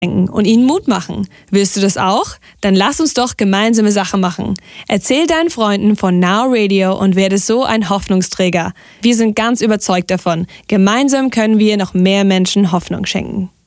und ihnen Mut machen. Willst du das auch? Dann lass uns doch gemeinsame Sache machen. Erzähl deinen Freunden von Now Radio und werde so ein Hoffnungsträger. Wir sind ganz überzeugt davon. Gemeinsam können wir noch mehr Menschen Hoffnung schenken.